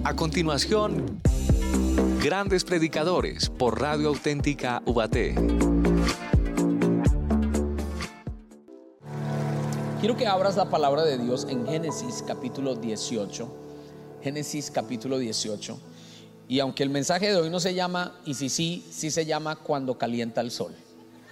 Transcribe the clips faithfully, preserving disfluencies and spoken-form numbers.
A continuación, Grandes Predicadores por Radio Auténtica Ubaté. Quiero que abras la palabra de Dios en Génesis capítulo dieciocho. Génesis capítulo dieciocho. Y aunque el mensaje de hoy no se llama, y si sí, sí se llama Cuando calienta el sol.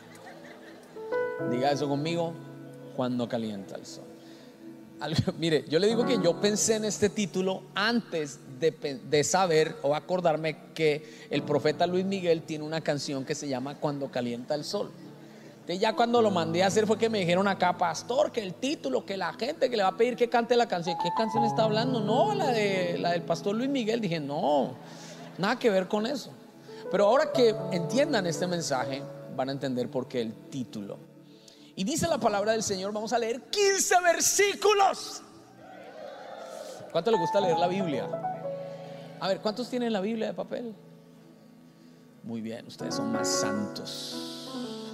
Diga eso conmigo, cuando calienta el sol. Mire, yo le digo que yo pensé en este título antes de, de saber o acordarme que el profeta Luis Miguel tiene una canción que se llama Cuando calienta el sol. Entonces ya cuando lo mandé a hacer fue que me dijeron acá, pastor, que el título, que la gente que le va a pedir que cante la canción. ¿Qué canción está hablando? No, la, de, la del pastor Luis Miguel. Dije, no, nada que ver con eso. Pero ahora que entiendan este mensaje van a entender por qué el título. Y dice la palabra del Señor, vamos a leer quince versículos. ¿Cuánto le gusta leer la Biblia? A ver, ¿cuántos tienen la Biblia de papel? Muy bien, ustedes son más santos.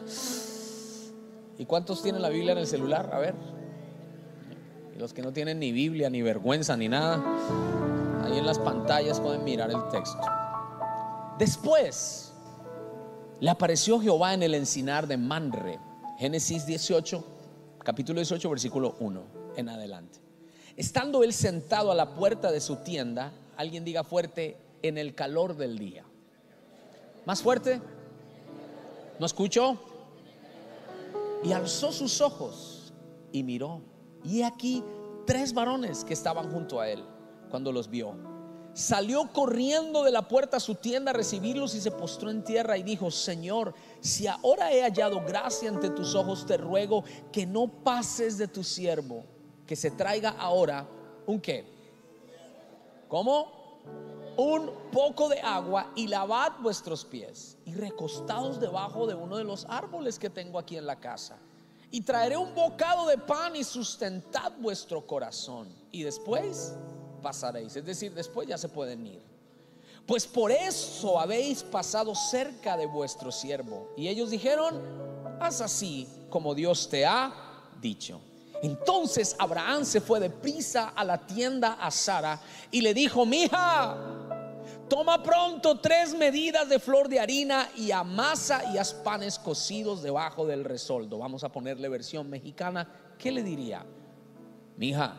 ¿Y cuántos tienen la Biblia en el celular? A ver. Y los que no tienen ni Biblia, ni vergüenza, ni nada, ahí en las pantallas pueden mirar el texto. Después le apareció Jehová en el encinar de Manre. Génesis dieciocho, capítulo dieciocho, versículo uno en adelante. Estando él sentado a la puerta de su tienda, alguien diga fuerte, en el calor del día. ¿Más fuerte? ¿No escuchó? Y alzó sus ojos y miró, y he aquí tres varones que estaban junto a él. Cuando los vio, salió corriendo de la puerta a su tienda a recibirlos y se postró en tierra y dijo: Señor, si ahora he hallado gracia ante tus ojos, te ruego que no pases de tu siervo, que se traiga ahora un ¿qué? ¿Cómo? Un poco de agua y lavad vuestros pies y recostados debajo de uno de los árboles que tengo aquí en la casa, y traeré un bocado de pan y sustentad vuestro corazón, y después pasaréis. Es decir, después ya se pueden ir, pues por eso habéis pasado cerca de vuestro siervo. Y ellos dijeron: haz así como Dios te ha dicho. Entonces Abraham se fue deprisa a la tienda a Sara y le dijo: mija, toma pronto tres medidas de flor de harina y amasa y haz panes cocidos debajo del resoldo. Vamos a ponerle versión mexicana. ¿Qué le diría? Mija,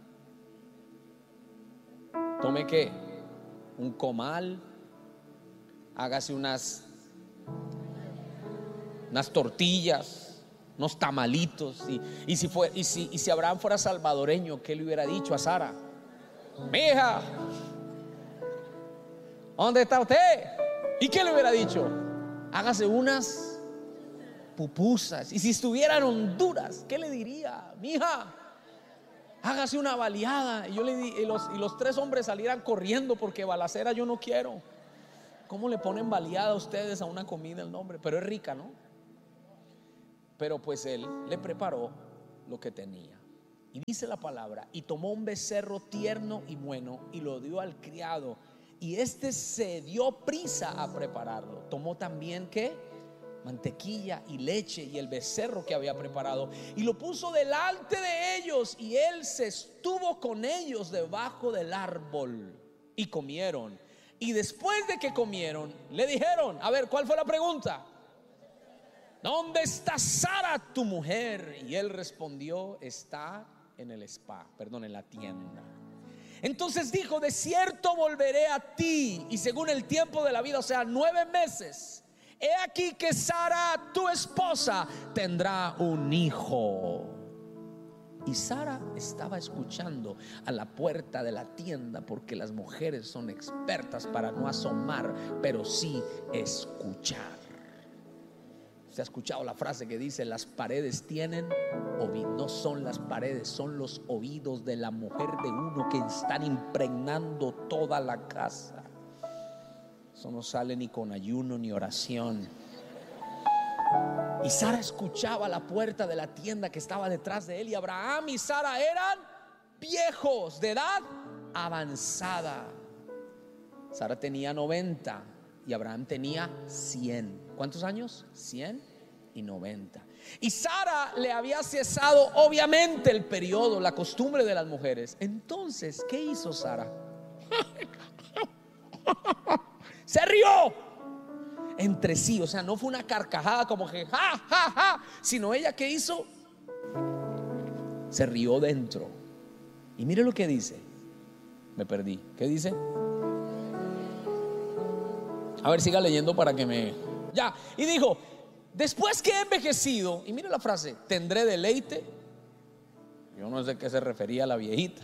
tome ¿qué? Un comal, hágase unas unas tortillas, unos tamalitos. Y, y, si fue, y, si, y si Abraham fuera salvadoreño, ¿qué le hubiera dicho a Sara? Mija, ¿dónde está usted? ¿Y qué le hubiera dicho? Hágase unas pupusas. Y si estuviera en Honduras, ¿qué le diría? Mija, hágase una baleada. Y yo le di, y los, y los tres hombres salieran corriendo, porque balacera yo no quiero. ¿Cómo le ponen baleada a ustedes a una comida el nombre? Pero es rica, ¿no? Pero pues él le preparó lo que tenía. Y dice la palabra: y tomó un becerro tierno y bueno y lo dio al criado, y este se dio prisa a prepararlo. Tomó también ¿qué? Mantequilla y leche y el becerro que había preparado, y lo puso delante de ellos, y él se estuvo con ellos debajo del árbol, y comieron. Y después de que comieron, le dijeron, a ver, ¿cuál fue la pregunta? ¿Dónde está Sara tu mujer? Y él respondió: está en el spa, perdón, en la tienda. Entonces dijo: de cierto volveré a ti, y según el tiempo de la vida, o sea, nueve meses, he aquí que Sara tu esposa tendrá un hijo. Y Sara estaba escuchando a la puerta de la tienda, porque las mujeres son expertas para no asomar, pero sí escuchar. ¿Se ha escuchado la frase que dice: las paredes tienen oídos? No son las paredes, son los oídos de la mujer de uno que están impregnando toda la casa. Eso no sale ni con ayuno ni oración. Y Sara escuchaba a la puerta de la tienda que estaba detrás de él. Y Abraham y Sara eran viejos, de edad avanzada. Sara tenía noventa y Abraham tenía cien. ¿Cuántos años? cien y noventa. Y Sara le había cesado obviamente el periodo, la costumbre de las mujeres. Entonces, ¿qué hizo Sara? Se rió entre sí, o sea, no fue una carcajada como que ja, ja, ja, sino ella, ¿qué hizo? Se rió dentro. Y mire lo que dice. Me perdí. ¿Qué dice? A ver, siga leyendo para que me... Ya. Y dijo: después que he envejecido, y mire la frase, tendré deleite. Yo no sé a qué se refería la viejita.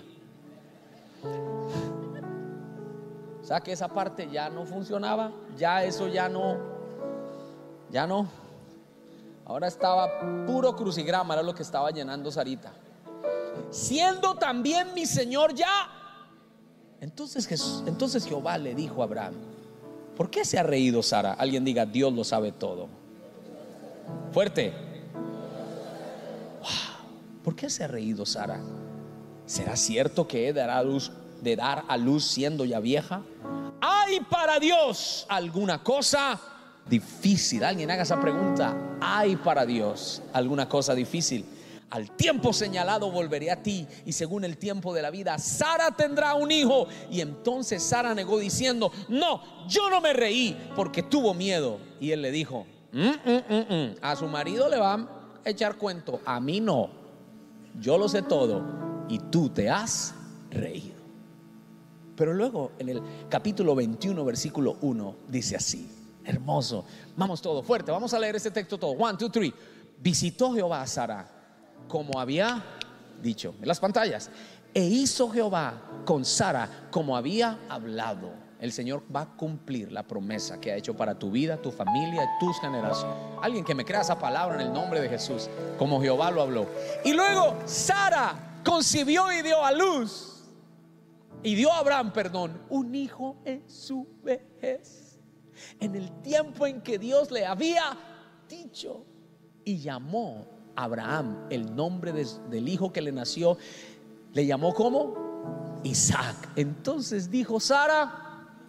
O sea que esa parte ya no funcionaba. Ya eso ya no. Ya no. Ahora estaba puro crucigrama, era lo que estaba llenando Sarita. Siendo también mi Señor ya. Entonces, Jesús, entonces Jehová le dijo a Abraham: ¿por qué se ha reído Sara? Alguien diga: Dios lo sabe todo. Fuerte. Wow. ¿Por qué se ha reído Sara? ¿Será cierto que he de dar a luz, de dar a luz siendo ya vieja? ¿Hay para Dios alguna cosa difícil? Alguien haga esa pregunta. ¿Hay para Dios alguna cosa difícil? Al tiempo señalado volveré a ti, y según el tiempo de la vida Sara tendrá un hijo. Y entonces Sara negó diciendo: no, yo no me reí, porque tuvo miedo. Y él le dijo: mm, mm, mm, mm. a su marido le va a echar cuento, a mí no. Yo lo sé todo y tú te has reído. Pero luego en el capítulo veintiuno versículo uno dice así, hermoso. Vamos todo fuerte, vamos a leer este texto todo. One, two, three. Visitó Jehová a Sara como había dicho en las pantallas, e hizo Jehová con Sara como había hablado. El Señor va a cumplir la promesa que ha hecho para tu vida, tu familia y tus generaciones. Alguien que me crea esa palabra en el nombre de Jesús, como Jehová lo habló. Y luego Sara concibió y dio a luz, y dio a Abraham, perdón, un hijo en su vejez, en el tiempo en que Dios le había dicho. Y llamó Abraham el nombre de, del hijo que le nació. Le llamó ¿cómo? Isaac. Entonces dijo Sara: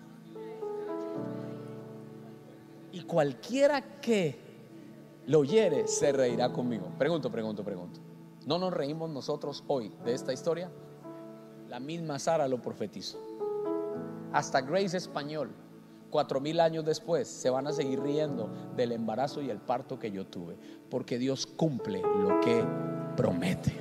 y cualquiera que lo oyere se reirá conmigo. Pregunto, pregunto, pregunto. ¿No nos reímos nosotros hoy de esta historia? La misma Sara lo profetizó. Hasta Grace Español, cuatro mil años después, se van a seguir riendo del embarazo y el parto que yo tuve, porque Dios cumple lo que promete.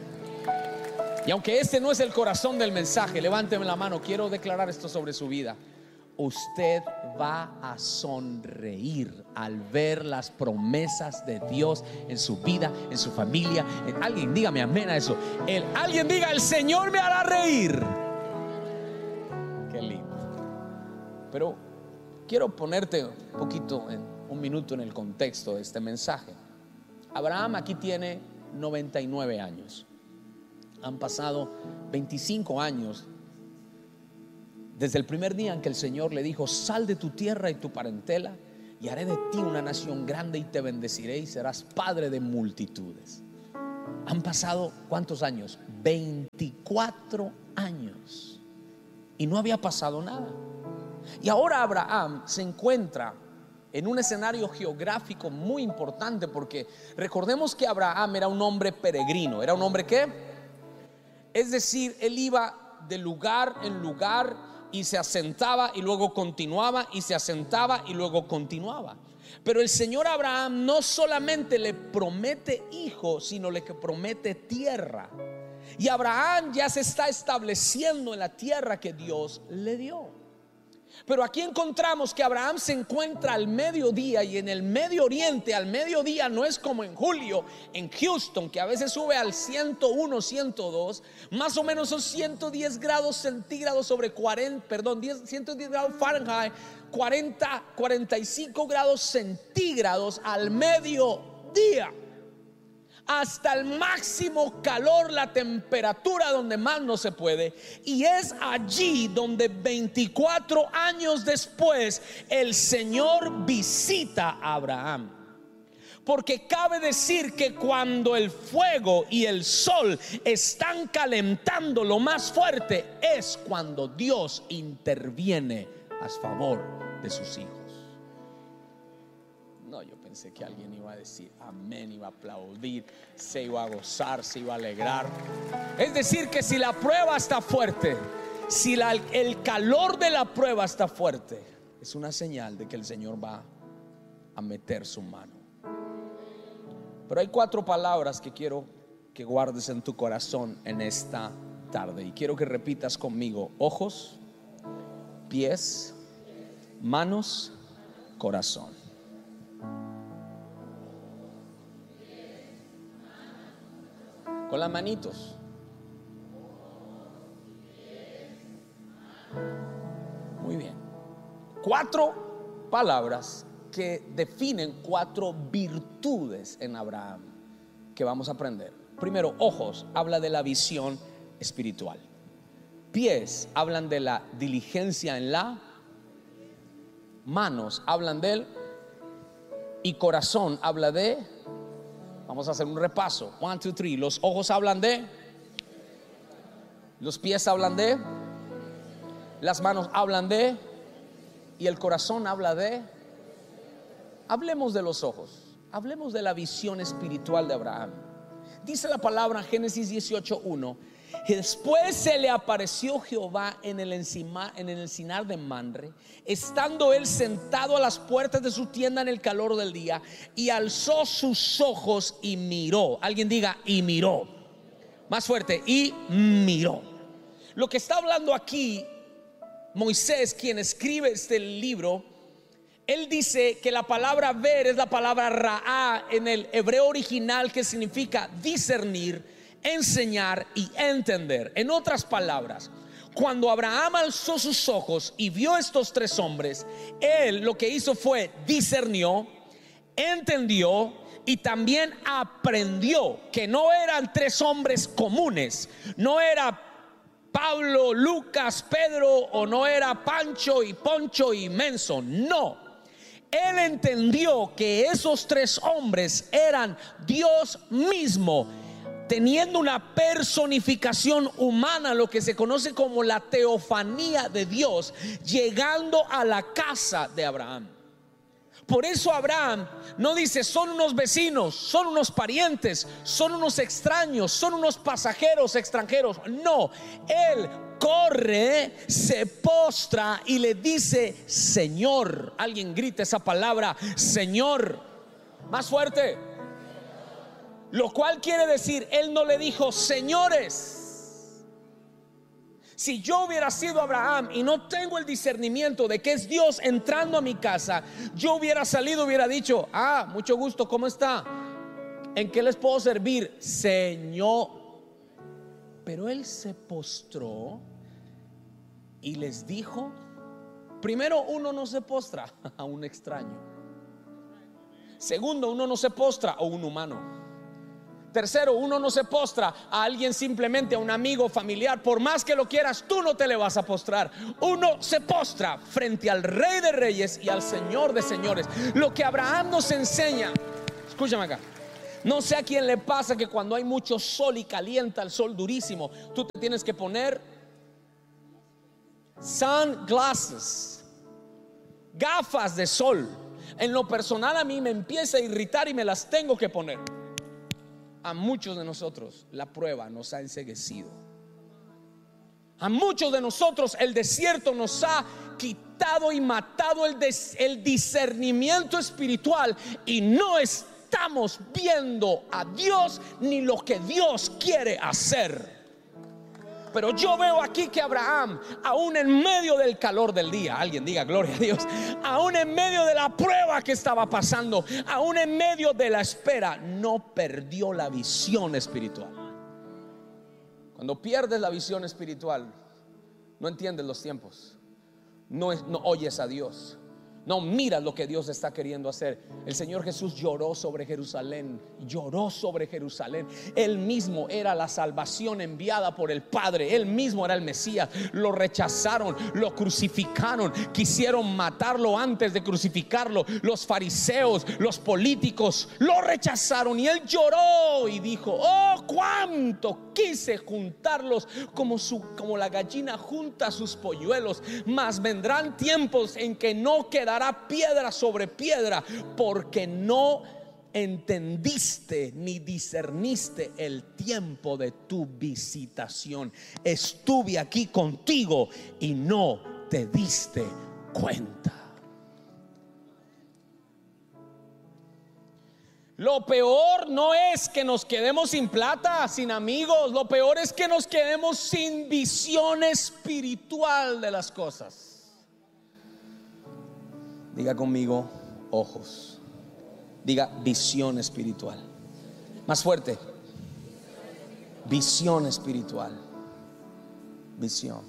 Y aunque este no es el corazón del mensaje, levánteme la mano, quiero declarar esto sobre su vida. Usted va a sonreír al ver las promesas de Dios en su vida, en su familia. En, alguien dígame amén a eso. El, alguien diga: el Señor me hará reír. Qué lindo. Pero quiero ponerte un poquito, en un minuto, en el contexto de este mensaje. Abraham aquí tiene noventa y nueve años. Han pasado veinticinco años desde el primer día en que el Señor le dijo: sal de tu tierra y tu parentela, y haré de ti una nación grande, y te bendeciré, y serás padre de multitudes. Han pasado ¿cuántos años? veinticuatro años, y no había pasado nada. Y ahora Abraham se encuentra en un escenario geográfico muy importante, porque recordemos que Abraham era un hombre peregrino. ¿Era un hombre qué? Es decir, él iba de lugar en lugar y se asentaba y luego continuaba, y se asentaba y luego continuaba. Pero el Señor a Abraham no solamente le promete hijos, sino le promete tierra. Y Abraham ya se está estableciendo en la tierra que Dios le dio. Pero aquí encontramos que Abraham se encuentra al mediodía, y en el Medio Oriente al mediodía no es como en julio en Houston, que a veces sube al ciento uno, ciento dos, más o menos son ciento diez grados centígrados sobre cuarenta, perdón, ciento diez grados Fahrenheit, cuarenta, cuarenta y cinco grados centígrados al mediodía. Hasta el máximo calor, la temperatura donde más no se puede. Y es allí donde veinticuatro años después el Señor visita a Abraham. Porque cabe decir que cuando el fuego y el sol están calentando lo más fuerte, es cuando Dios interviene a favor de sus hijos. No, yo pensé que alguien iba a decir amén, iba a aplaudir, se iba a gozar, se iba a alegrar. Es decir, que si la prueba está fuerte, Si la, el calor de la prueba está fuerte, es una señal de que el Señor va a meter su mano. Pero hay cuatro palabras que quiero que guardes en tu corazón en esta tarde, y quiero que repitas conmigo: ojos, pies, manos, corazón. Con las manitos. Muy bien. Cuatro palabras que definen cuatro virtudes en Abraham que vamos a aprender. Primero, ojos, habla de la visión espiritual. Pies hablan de la diligencia en la. Manos hablan de él. Y corazón habla de. Vamos a hacer un repaso. One, two, three. Los ojos hablan de. Los pies hablan de. Las manos hablan de. Y el corazón habla de. Hablemos de los ojos. Hablemos de la visión espiritual de Abraham. Dice la palabra Génesis dieciocho uno: después se le apareció Jehová en el, encima, en el encinar de Manre, estando él sentado a las puertas de su tienda en el calor del día, y alzó sus ojos y miró. Alguien diga: y miró. Más fuerte: y miró. Lo que está hablando aquí Moisés, quien escribe este libro, él dice que la palabra ver es la palabra ra'á en el hebreo original, que significa discernir, enseñar y entender. En otras palabras, cuando Abraham alzó sus ojos y vio estos tres hombres, él lo que hizo fue discernió, entendió y también aprendió que no eran tres hombres comunes. No era Pablo, Lucas, Pedro, o no era Pancho y Poncho y Menso. No, él entendió que esos tres hombres eran Dios mismo, teniendo una personificación humana, lo que se conoce como la teofanía de Dios, llegando a la casa de Abraham. Por eso Abraham no dice: son unos vecinos, son unos parientes, son unos extraños, son unos pasajeros extranjeros. No, él corre, se postra y le dice: Señor. Alguien grita esa palabra: Señor. Más fuerte. Lo cual quiere decir, él no le dijo: señores. Si yo hubiera sido Abraham y no tengo el discernimiento de que es Dios entrando a mi casa, yo hubiera salido, hubiera dicho: ah, mucho gusto, ¿cómo está? ¿En qué les puedo servir? Señor. Pero él se postró y les dijo. Primero, uno no se postra a un extraño. Segundo, uno no se postra a un humano. Tercero, uno no se postra a alguien, simplemente a un amigo, familiar. Por más que lo quieras, tú no te le vas a postrar. Uno se postra frente al Rey de Reyes y al Señor de Señores. Lo que Abraham nos enseña, escúchame acá. No sé a quién le pasa que cuando hay mucho sol y calienta el sol durísimo, tú te tienes que poner sunglasses, gafas de sol. En lo personal, a mí me empieza a irritar y me las tengo que poner. A muchos de nosotros la prueba nos ha enceguecido. A muchos de nosotros el desierto nos ha quitado y matado el, des, el discernimiento espiritual, y no estamos viendo a Dios ni lo que Dios quiere hacer. Pero yo veo aquí que Abraham, aún en medio del calor del día, alguien diga gloria a Dios, aún en medio de la prueba que estaba pasando, aún en medio de la espera, no perdió la visión espiritual. Cuando pierdes la visión espiritual, no entiendes los tiempos, no, no oyes a Dios, no miras lo que Dios está queriendo hacer. El Señor Jesús lloró sobre Jerusalén, lloró sobre Jerusalén. Él mismo era la salvación enviada por el Padre, él mismo era el Mesías. Lo rechazaron, lo crucificaron, quisieron matarlo antes de crucificarlo. Los fariseos, los políticos lo rechazaron, y él lloró y dijo: oh, cuánto quise juntarlos como, su, como la gallina junta sus polluelos, mas vendrán tiempos en que no quedará piedra sobre piedra, porque no entendiste ni discerniste el tiempo de tu visitación. Estuve aquí contigo y no te diste cuenta. Lo peor no es que nos quedemos sin plata, sin amigos. Lo peor es que nos quedemos sin visión espiritual de las cosas. Diga conmigo, ojos. Diga visión espiritual. Más fuerte. Visión espiritual. Visión.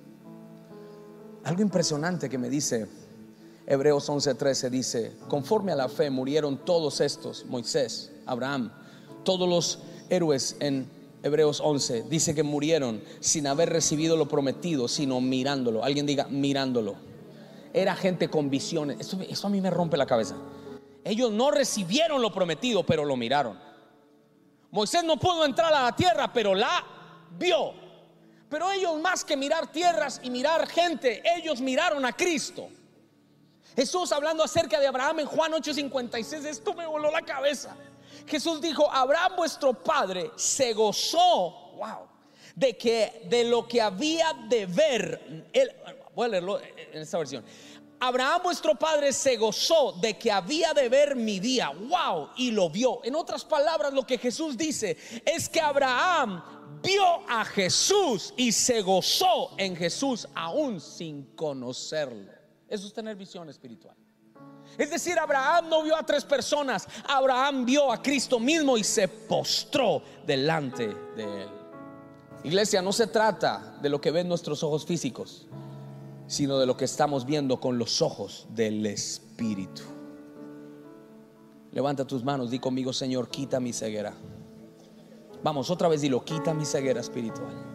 Algo impresionante que me dice Hebreos once trece, dice: conforme a la fe murieron todos estos, Moisés, Abraham, todos los héroes. En Hebreos once dice que murieron sin haber recibido lo prometido, sino mirándolo. Alguien diga mirándolo. Era gente con visiones. Eso, eso a mí me rompe la cabeza. Ellos no recibieron lo prometido, pero lo miraron. Moisés no pudo entrar a la tierra, pero la vio. Pero ellos, más que mirar tierras y mirar gente, ellos miraron a Cristo. Jesús, hablando acerca de Abraham en Juan ocho cincuenta y seis, esto me voló la cabeza. Jesús dijo: Abraham vuestro padre se gozó, wow, de que de lo que había de ver. Él, voy a leerlo en esta versión. Abraham vuestro padre se gozó de que había de ver mi día, wow, y lo vio. En otras palabras, lo que Jesús dice es que Abraham vio a Jesús y se gozó en Jesús aún sin conocerlo. Eso es tener visión espiritual. Es decir, Abraham no vio a tres personas. Abraham vio a Cristo mismo y se postró delante de él. Iglesia, no se trata de lo que ven nuestros ojos físicos, sino de lo que estamos viendo con los ojos del Espíritu. Levanta tus manos, di conmigo: Señor, quita mi ceguera. Vamos, otra vez dilo: quita mi ceguera espiritual.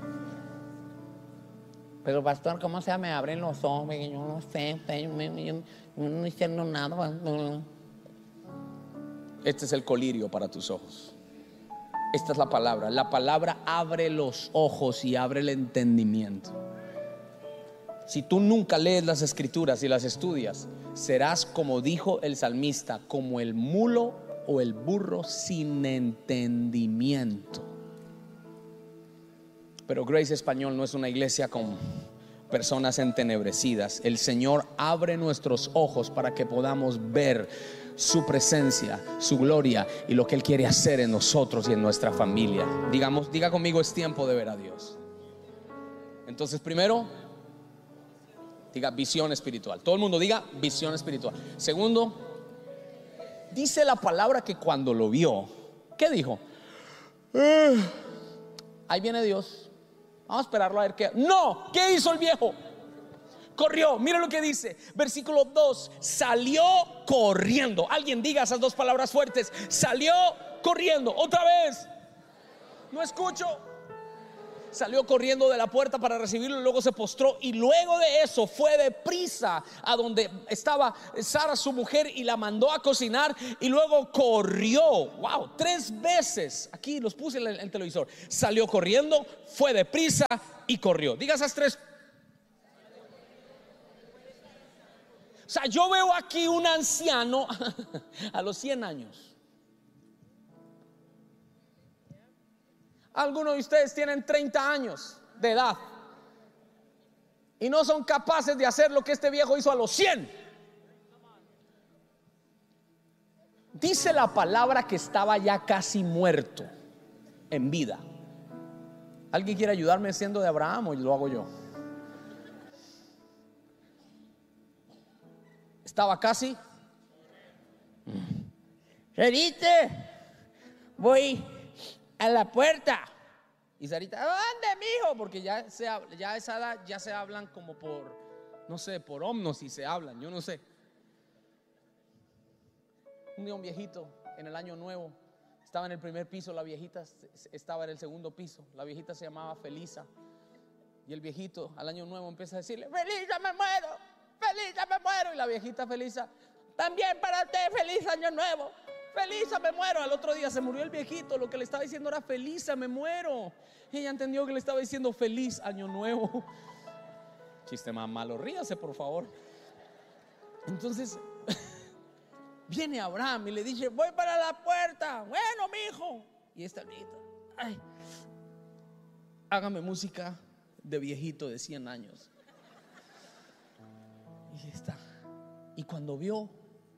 Pero pastor, ¿cómo se me abren los ojos? Yo no sé, yo, yo, yo no entiendo nada. Este es el colirio para tus ojos. Esta es la palabra. La palabra abre los ojos y abre el entendimiento. Si tú nunca lees las escrituras y las estudias, serás, como dijo el salmista, como el mulo o el burro sin entendimiento. Pero Grace Español no es una iglesia con personas entenebrecidas. El Señor abre nuestros ojos para que podamos ver su presencia, su gloria y lo que Él quiere hacer en nosotros y en nuestra familia. Digamos, diga conmigo: es tiempo de ver a Dios. Entonces, primero, diga visión espiritual. Todo el mundo diga visión espiritual. Segundo, dice la palabra que cuando lo vio, ¿qué dijo? Eh, ahí viene Dios. Vamos a esperarlo a ver qué. No, ¿qué hizo el viejo? Corrió. Mira lo que dice, versículo dos: salió corriendo. Alguien diga esas dos palabras fuertes: salió corriendo. Otra vez. No escucho. Salió corriendo de la puerta para recibirlo, y luego se postró, y luego de eso fue deprisa a donde estaba Sara, su mujer, y la mandó a cocinar, y luego corrió. Wow, tres veces. Aquí los puse en el, en el televisor. Salió corriendo, fue deprisa y corrió. Diga esas tres. O sea, yo veo aquí un anciano a los cien años. Algunos de ustedes tienen treinta años de edad y no son capaces de hacer lo que este viejo hizo a los cien. Dice la palabra que estaba ya casi muerto en vida. ¿Alguien quiere ayudarme siendo de Abraham o lo hago yo? Estaba casi. Sarita, voy a la puerta. Y Sarita: ¿dónde, mijo? Porque ya, se, ya a esa edad ya se hablan como por, no sé, por omnos, y se hablan, yo no sé. Un día un viejito en el año nuevo estaba en el primer piso, la viejita estaba en el segundo piso. La viejita se llamaba Felisa. Y el viejito al año nuevo empieza a decirle: Felisa, me muero, Felisa, me muero. Y la viejita Felisa: también para usted, feliz año nuevo. Felisa, me muero. Al otro día se murió el viejito. Lo que le estaba diciendo era: Felisa, me muero. Y ella entendió que le estaba diciendo: feliz año nuevo. Chiste más malo, ríase por favor. Entonces Viene Abraham y le dice: voy para la puerta. Bueno, mi hijo. Y esta niñita: ay, hágame música de viejito de cien años. Y está. Y cuando vio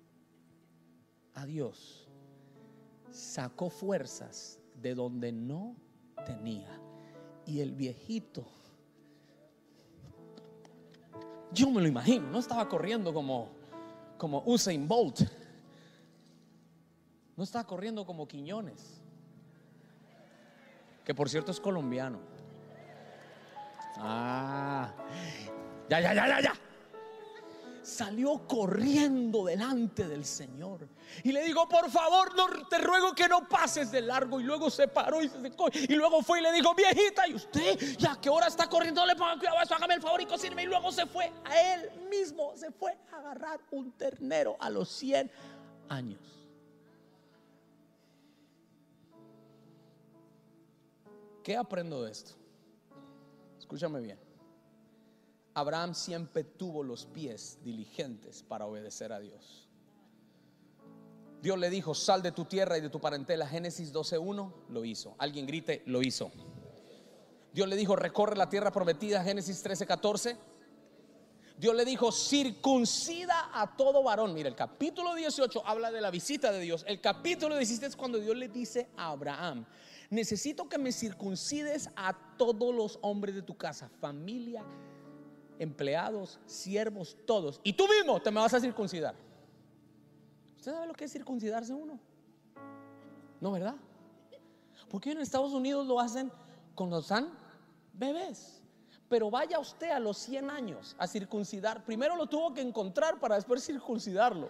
a Dios, sacó fuerzas de donde no tenía. Y el viejito, yo me lo imagino, no estaba corriendo como, como Usain Bolt, no estaba corriendo como Quiñones, que por cierto es colombiano. Ah, ya, ya, ya, ya, ya. Salió corriendo delante del Señor y le dijo: por favor, no, te ruego que no pases de largo. Y luego se paró y se secó. Y luego fue y le dijo: viejita, ¿y usted ya qué hora está corriendo? No le ponga cuidado a eso, hágame el favor y cocíneme. Y luego se fue a él mismo, se fue a agarrar un ternero a los cien años. ¿Qué aprendo de esto? Escúchame bien. Abraham siempre tuvo los pies diligentes para obedecer a Dios. Dios le dijo: sal de tu tierra y de tu parentela. Génesis doce uno, lo hizo. Alguien grite: lo hizo. Dios le dijo: recorre la tierra prometida. Génesis trece catorce. Dios le dijo: circuncida a todo varón. Mira, el capítulo dieciocho habla de la visita de Dios. El capítulo diecisiete es cuando Dios le dice a Abraham: necesito que me circuncides a todos los hombres de tu casa, familia, empleados, siervos, todos. Y tú mismo te me vas a circuncidar. ¿Usted sabe lo que es circuncidarse uno? No, ¿verdad? Porque en Estados Unidos lo hacen cuando están bebés. Pero vaya usted a los cien años a circuncidar. Primero lo tuvo que encontrar para después circuncidarlo.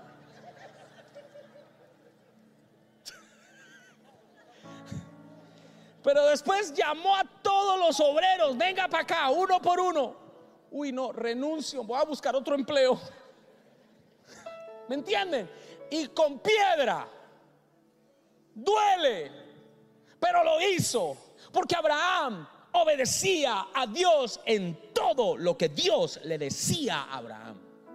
Pero después llamó a todos los obreros: venga para acá, uno por uno. Uy, no, renuncio, voy a buscar otro empleo. ¿Me entienden? Y con piedra, duele, pero lo hizo porque Abraham obedecía a Dios en todo lo que Dios le decía a Abraham.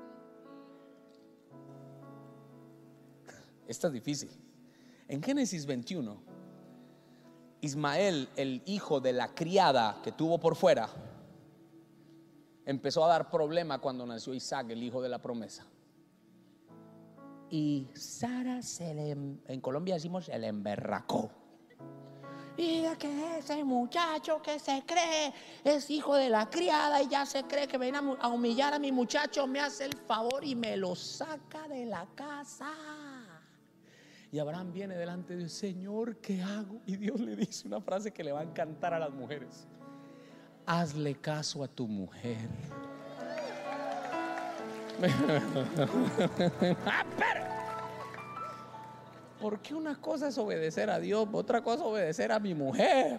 Esto es difícil. En Génesis veintiuno, Ismael, el hijo de la criada que tuvo por fuera, empezó a dar problema cuando nació Isaac, el hijo de la promesa. Y Sara se le, en Colombia decimos, se le emberracó. Y de que ese muchacho que se cree es hijo de la criada y ya se cree que viene a humillar a mi muchacho, me hace el favor y me lo saca de la casa. Y Abraham viene delante de Dios: Señor, ¿qué hago? Y Dios le dice una frase que le va a encantar a las mujeres: hazle caso a tu mujer. Porque una cosa es obedecer a Dios, otra cosa es obedecer a mi mujer.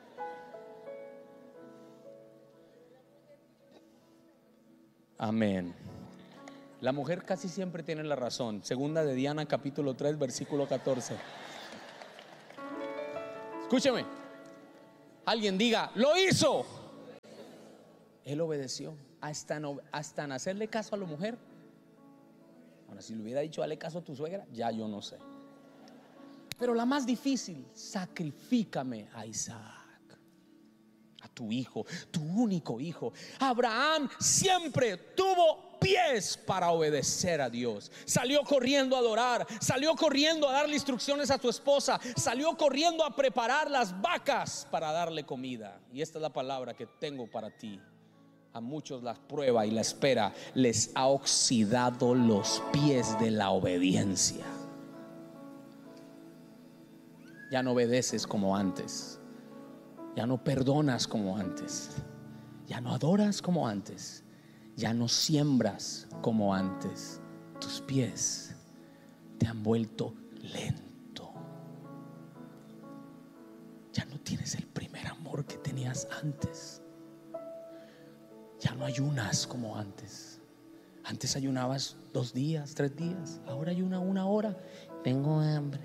Amén. La mujer casi siempre tiene la razón. Segunda de Diana, capítulo tres, versículo catorce. Escúcheme. Alguien diga: lo hizo. Él obedeció hasta, no, hasta en hacerle caso a la mujer. Ahora, si le hubiera dicho: hazle caso a tu suegra, ya yo no sé. Pero la más difícil: sacrifícame a Isaac, a tu hijo, tu único hijo. Abraham siempre tuvo pies para obedecer a Dios. Salió corriendo a adorar, salió corriendo a darle instrucciones a su esposa, salió corriendo a preparar las vacas para darle comida. Y esta es la palabra que tengo para ti. A muchos la prueba y la espera les ha oxidado los pies de la obediencia. Ya no obedeces como antes, ya no perdonas como antes, ya no adoras como antes, ya no siembras como antes. Tus pies te han vuelto lento. Ya no tienes el primer amor que tenías antes. Ya no ayunas como antes. Antes ayunabas dos días, tres días. Ahora ayuna una hora. Tengo hambre.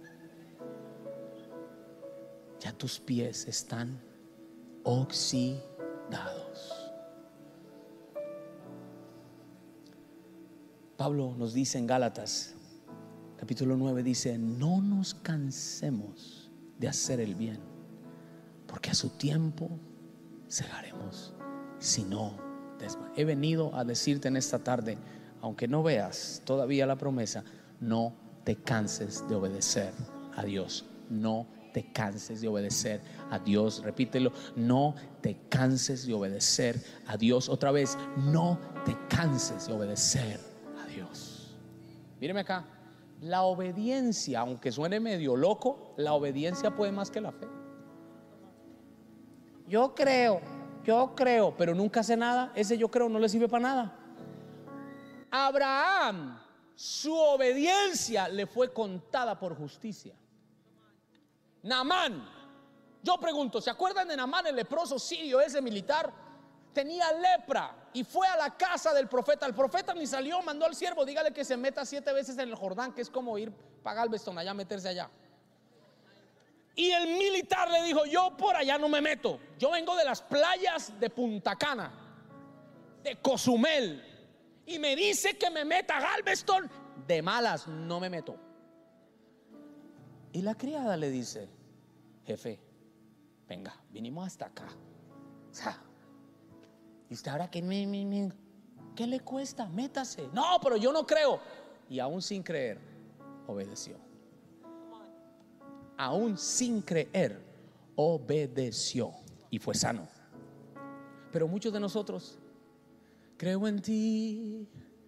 Ya tus pies están oxidados. Pablo nos dice en Gálatas capítulo nueve dice: no nos cansemos de hacer el bien, porque a su tiempo segaremos si no desmayamos. He venido a decirte en esta tarde, aunque no veas todavía la promesa, no te canses de obedecer a Dios. No te canses de obedecer a Dios. Repítelo: no te canses de obedecer a Dios. Otra vez: no te canses de obedecer a Dios. Míreme acá. La obediencia, aunque suene medio loco, la obediencia puede más que la fe. Yo creo, yo creo, pero nunca hace nada. Ese yo creo no le sirve para nada. Abraham, su obediencia le fue contada por justicia. Naamán, yo pregunto, ¿se acuerdan de Naamán, el leproso sirio ese militar? Tenía lepra y fue a la casa del profeta. El profeta ni salió, mandó al siervo: dígale que se meta siete veces en el Jordán, que es como ir para Galveston, allá meterse allá. Y el militar le dijo: yo por allá no me meto, yo vengo de las playas de Punta Cana, de Cozumel, y me dice que me meta a Galveston, de malas no me meto. Y la criada le dice: jefe, venga, vinimos hasta acá, o sea, y usted ahora que me, me, me, ¿qué le cuesta? Métase. No, pero yo no creo. Y aún sin creer, obedeció. Aún sin creer, obedeció y fue sano. Pero muchos de nosotros: creo en ti,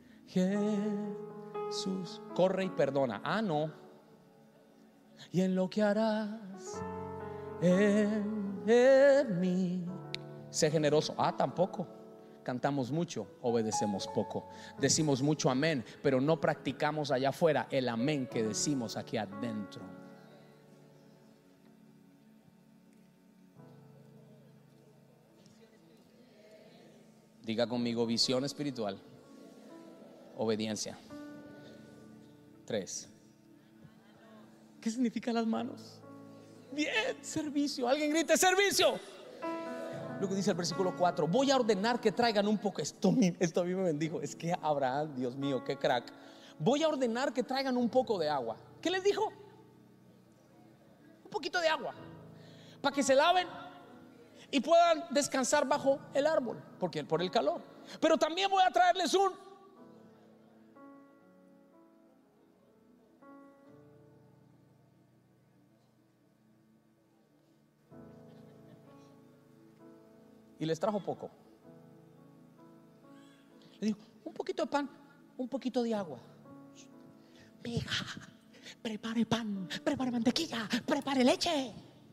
Jesús, corre y perdona. Ah, no. Y en lo que harás en, en mí, sé generoso. Ah, tampoco. Cantamos mucho, obedecemos poco. Decimos mucho amén, pero no practicamos allá afuera el amén que decimos aquí adentro. Diga conmigo: visión espiritual, obediencia. Tres. ¿Qué significa las manos? Bien, servicio. Alguien grite: servicio. Luego dice el versículo cuatro: voy a ordenar que traigan un poco. Esto, esto a mí me bendijo. Es que Abraham, Dios mío, qué crack. Voy a ordenar que traigan un poco de agua. ¿Qué les dijo? Un poquito de agua, para que se laven y puedan descansar bajo el árbol, porque por el calor. Pero también voy a traerles un y les trajo poco. Le dijo: un poquito de pan, un poquito de agua. Mija, prepare pan, prepare mantequilla, prepare leche.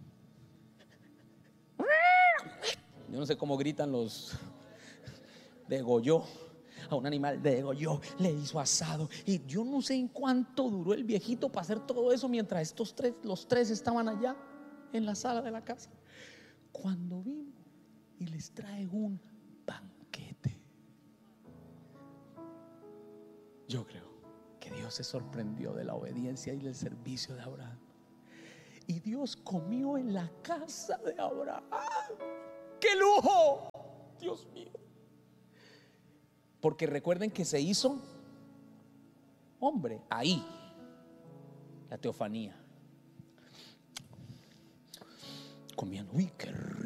Yo no sé cómo gritan los. Degolló a un animal, degolló, le hizo asado. Y yo no sé en cuánto duró el viejito para hacer todo eso, mientras estos tres, los tres estaban allá en la sala de la casa. Cuando vino y les trae un banquete, yo creo que Dios se sorprendió de la obediencia y del servicio de Abraham. Y Dios comió en la casa de Abraham. ¡Qué lujo! Dios mío. Porque recuerden que se hizo hombre ahí, la teofanía, comiendo. Uy, qué rico.